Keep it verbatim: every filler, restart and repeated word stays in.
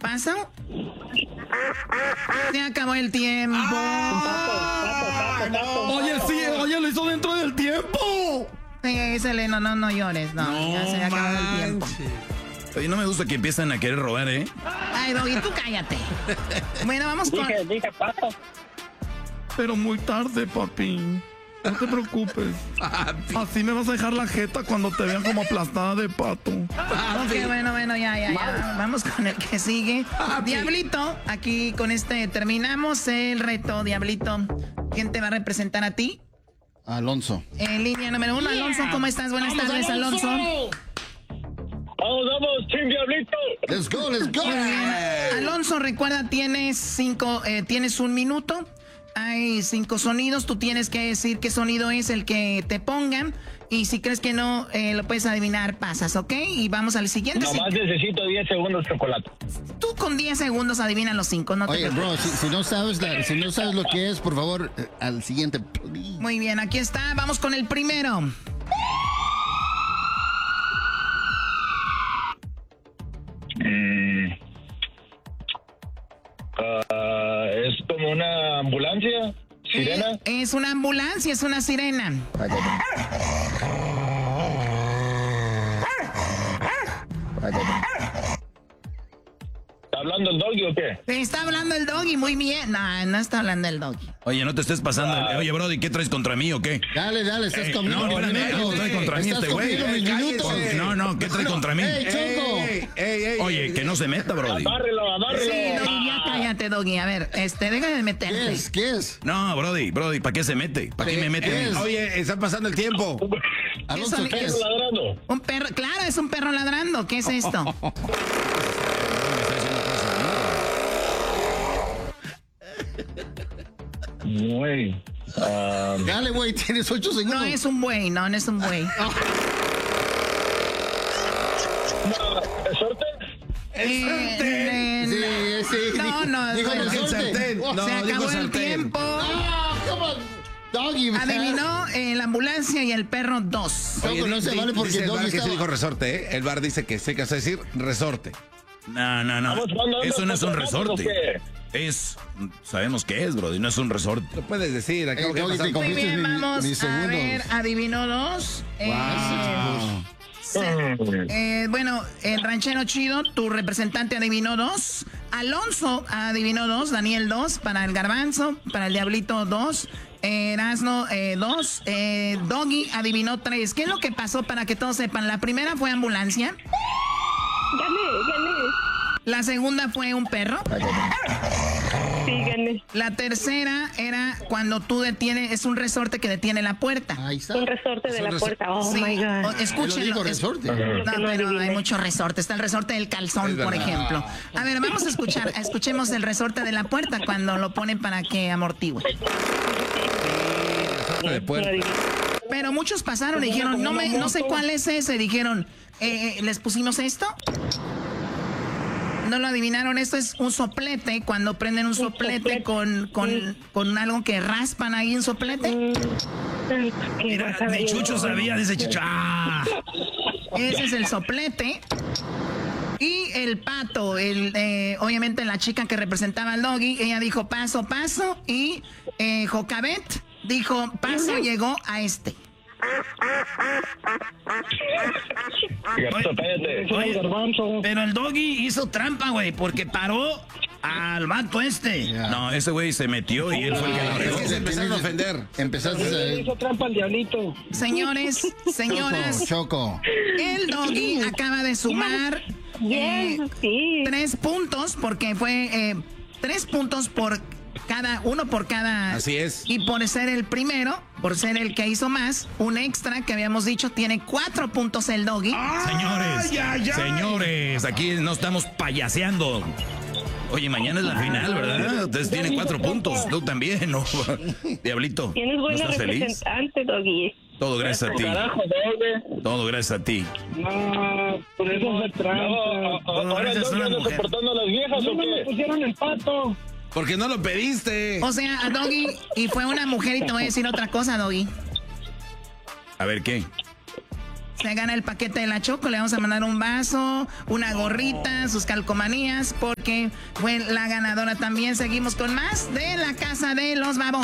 ¿Paso? Se acabó el tiempo. Ah, no. Oye, sí, oye, lo hizo dentro del tiempo. Sí, Selena, no, no llores, no, no ya se acabó el tiempo. Oye, no me gusta que empiezan a querer robar, ¿eh? Ay, Doggy, tú cállate. Bueno, vamos con... Dije, dije, paso. Pero muy tarde, papi. No te preocupes. Así me vas a dejar la jeta cuando te vean como aplastada de pato. Ok, bueno, bueno, ya, ya, ya. Vamos con el que sigue. Diablito, aquí con este terminamos el reto, Diablito. ¿Quién te va a representar a ti? Alonso. En línea número uno, Alonso, ¿cómo estás? Buenas ¡Vamos, tardes, Alonso! Alonso. Vamos, vamos, Team Diablito. Let's go, let's go. Muy bien. Alonso, recuerda, tienes cinco, eh, tienes un minuto. Hay cinco sonidos. Tú tienes que decir qué sonido es el que te pongan. Y si crees que no eh, lo puedes adivinar, pasas, ¿ok? Y vamos al siguiente. Nomás Si- necesito diez segundos, chocolate. Tú con diez segundos adivinas los cinco, no te Oye, preocupes. bro, si, si no sabes la- si no sabes lo que es, por favor, eh, al siguiente, please. Muy bien, aquí está. Vamos con el primero. Mm. Ah, es como una ambulancia, sirena. Eh, es una ambulancia, es una sirena. ¿Está hablando el doggy o qué? ¿Te está hablando el Doggy? Muy bien. No, no está hablando el Doggy. Oye, no te estés pasando. el- Oye, Brody, ¿qué traes contra mí o qué? Dale, dale, estás Ey, conmigo. no, espérame, minutos. ¿qué trae contra mí Estás este güey? conmigo mis minutos. No, no, ¿qué trae contra mí? ¡Ey, Choco! Ey, ey, ey, Oye, ey, que no se meta, Brody. Amárrelo, amárrelo. Sí, Doggy, ya cállate, Doggy. A ver, este, deja de ¿Qué meterte. es? ¿Qué es? No, Brody, Brody, ¿para qué se mete? ¿Para qué me mete? ¿Qué a mí? es? Oye, está pasando el tiempo. Alonso, Eso ¿qué es- es? Ladrando. Un perro, claro, es un perro ladrando. ¿Qué es esto? Güey. Ah, Dale, güey, tienes ocho segundos. No es un buey, no, no es un buey. ¿Resorte? Eh, eh, Sí, sí. No, no, Dijo bueno, resorte. sartén. Oh, No, se dijo acabó el sartén. tiempo. Ah, come on. Doggy, man. Adivinó eh, la ambulancia y el perro dos. Choco, no se di- vale porque dice el Doggy bar que sí estaba- dijo resorte, ¿eh? El bar dice que sé que vas a decir resorte. No, no, no. ¿Estamos jugando Eso no es un otros datos resorte. o Es. Sabemos qué es, Brody. No es un resorte. Lo puedes decir, acabo Ey, que Doggy, pasar. te Muy Confiste bien, mi- vamos mis a segundos. ver, adivinó dos. Eh, se- qué? eh, bueno, el ranchero chido, tu representante adivinó dos. Alonso adivinó dos, Daniel dos, para el garbanzo, para el diablito dos. Eh, Erasno eh, dos, eh, Doggy adivinó tres. ¿Qué es lo que pasó para que todos sepan? La primera fue ambulancia. Gané, gané. La segunda fue un perro. Sí, gané. La tercera era cuando tú detienes, es un resorte que detiene la puerta. Ahí está. Un resorte de un la resor- puerta. Oh, Sí, my o- God. Él lo escúchenlo. dijo es- resorte. No, que no pero adiviné. hay muchos resortes. Está el resorte del calzón, Es por verdad. ejemplo. A ver, vamos a escuchar, escuchemos el resorte de la puerta cuando lo ponen para que amortigüe. Resorte de puerta. No adiviné. Pero muchos pasaron y dijeron, no me, no sé cuál es ese. Dijeron, eh, eh, ¿les pusimos esto? No lo adivinaron, esto es un soplete, cuando prenden un soplete soplete. con, con, con algo que raspan ahí un soplete. Ay, ¿qué Mira, vas a mi ver? chucho sabía, dice Chucho. ¡Ah! Ese es el soplete. Y el pato, el, eh, obviamente la chica que representaba al Doggy, ella dijo paso, paso. Y eh, Jocabet dijo paso, llegó a este. Gato, cállate. Oye, pero el Doggy hizo trampa, güey, porque paró al vato este. No, ese güey se metió y él fue el que lo Es regó. que se empezaron a ofender. Empezaste a... trampa el diablito. Señores, señoras, Choco, Choco. el Doggy acaba de sumar eh, Yes, sí. tres puntos, porque fue eh, tres puntos por cada, uno por cada. Así es. Y por ser el primero, por ser el que hizo más, un extra que habíamos dicho, tiene cuatro puntos el Doggy. Señores, señores, aquí no estamos payaseando. Oye, mañana es la final, ¿verdad? Ustedes tienen cuatro puntos, tú también, ¿no? Diablito, Tienes ¿no buena estás feliz? representante, Doggy. Todo gracias a ti. Carajo, doble. Todo gracias a ti. No, por eso fue trampa. Ahora el Esa es doggy una anda mujer. soportando a las viejas o qué? pusieron el pato. Porque no lo pediste. O sea, a Doggy, y fue una mujer, y te voy a decir otra cosa, Doggy. A ver, ¿qué? se gana el paquete de la Choco. Le vamos a mandar un vaso, una gorrita, sus calcomanías, porque fue la ganadora también. Seguimos con más de la Casa de los Babosos.